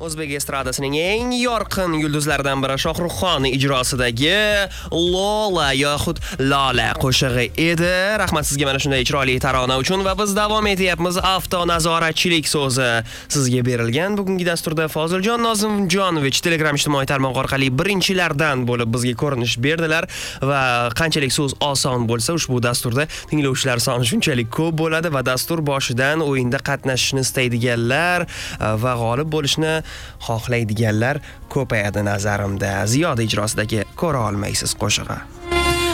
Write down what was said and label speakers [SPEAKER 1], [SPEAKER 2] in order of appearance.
[SPEAKER 1] O'zbek estradasining eng yorqin yulduzlaridan biri Shohruxxon ijrosidagi Lola yoxud Lola qo'shig'i edi. Rahmat sizga mana shunday chiroyli tarona uchun va biz davom etyapmiz. Avtonazoratchilik so'zi sizga berilgan. Bugungi dasturda Foziljon Nozimjonovich Telegram ijtimoiy tarmoq orqali birinchilardan bo'lib bizga ko'rinish berdilar va qanchalik so'z oson bo'lsa, ushbu dasturda tinglovchilar soni shunchalik ko'p bo'ladi va dastur boshidan o'yinda qatnashishni istaydiganlar va g'olib bo'lishni xohlaydiganlar ko'payadi nazarimda. Ziyoda ijrosidagi Ko'ra olmaysiz qo'shig'i.